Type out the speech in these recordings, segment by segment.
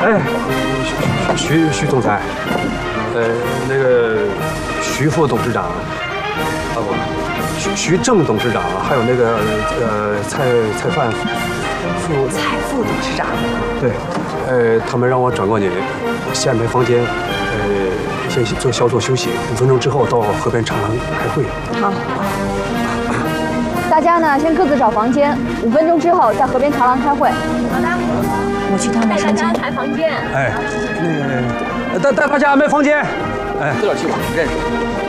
哎，徐总裁，那个徐副董事长，啊不，徐正董事长，还有那个蔡副董事长。 对，他们让我转过你，先安排房间，先做小组休息，5分钟之后到河边长廊开会。 好。大家呢，先各自找房间，5分钟之后在河边长廊开会。好的。我去他们房间。带大家安排房间。 哎，那个带大家安排房间。哎， 自个儿去吧，认识。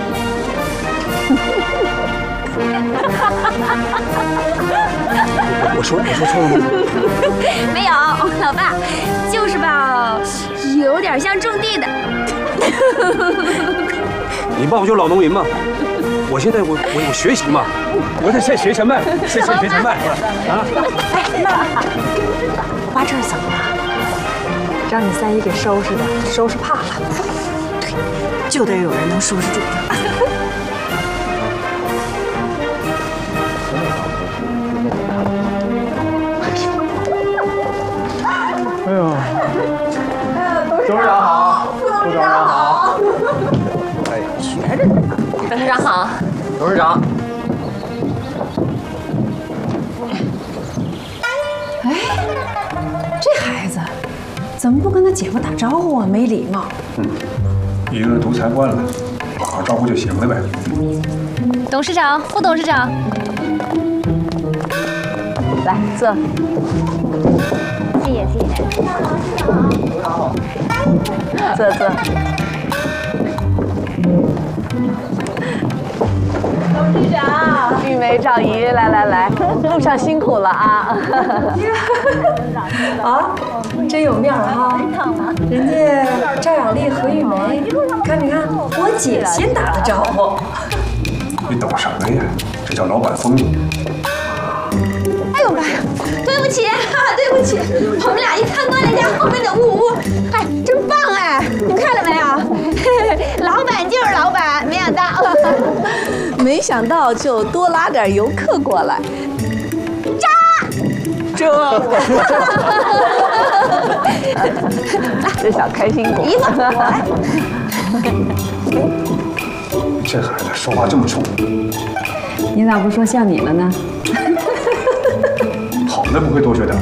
我说错了吗？ 没有，老爸，就是吧，有点像种地的。 你爸不就老农民吗？我现在我学习嘛，我在学全麦，学全麦啊！ 哎，妈，我爸这是怎么了？让你三姨给收拾的，收拾怕了。对，就得有人能收拾住他。 哎呦，董事长好，副董事长好。 哎，学着呢。 董事长好。 董事长。 哎，这孩子怎么不跟他姐夫打招呼啊？没礼貌。 一个独裁惯了，打个招呼就行了呗。 董事长、副董事长， 来坐。 谢谢。 坐。董事长，玉梅、赵姨，来，路上辛苦了啊！ 啊，真有面哈！人家赵雅丽和玉梅，看没看？我姐先打的招呼。 你懂什么呀？这叫老板风。 哎呦妈呀！对不起，对不起，我们俩一参观人家后面的屋，哎，真棒哎！你们看了没有？老板就是老板， 没想到就多拉点游客过来。这小开心果。 姨夫， 这孩子说话这么冲， 你咋不说像你了呢？ 好的不会多学点。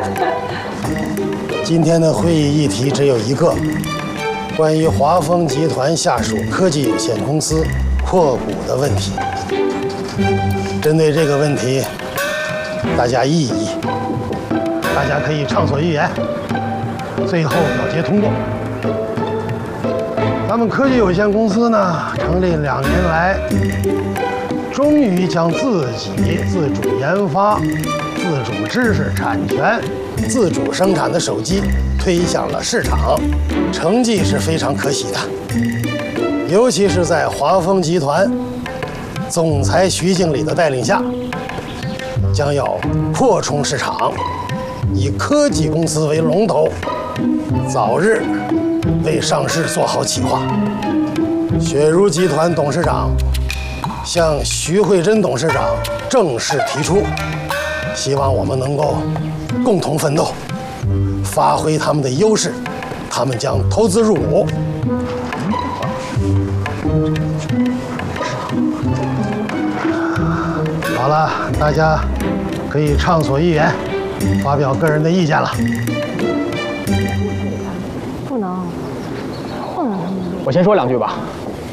今天的会议议题只有一个，关于华丰集团下属科技有限公司扩股的问题。针对这个问题，大家议一议，大家可以畅所欲言，最后表决通过。咱们科技有限公司呢，成立2年来，终于将自己自主研发、自主知识产权、自主生产的手机推向了市场，成绩是非常可喜的。尤其是在华丰集团总裁徐经理的带领下，将要扩充市场，以科技公司为龙头，早日为上市做好企划。雪茹集团董事长向徐慧珍董事长正式提出，希望我们能够共同奋斗，发挥他们的优势。他们将投资入股。好了，大家可以畅所欲言，发表个人的意见了。 不能。 我先说2句吧。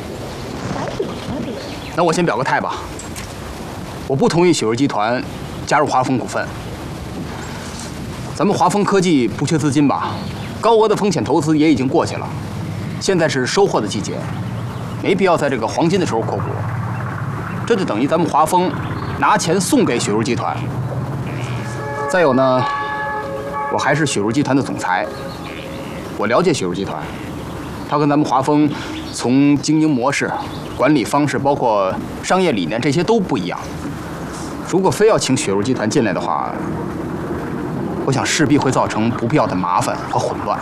那我先表个态吧。我不同意雪茹集团加入华丰股份。咱们华丰科技不缺资金吧？高额的风险投资也已经过去了，现在是收获的季节，没必要在这个黄金的时候扩股。这就等于咱们华丰拿钱送给雪茹集团。再有呢，我还是雪茹集团的总裁，我了解雪茹集团，它跟咱们华丰从经营模式、管理方式，包括商业理念这些都不一样。如果非要请雪茹集团进来的话，我想势必会造成不必要的麻烦和混乱。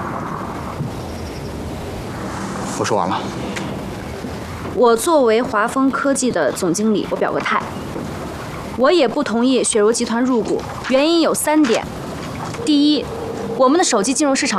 我说完了。 我作为华丰科技的总经理，我表个态，我也不同意雪茹集团入股，原因有3点。第一，我们的手机进入市场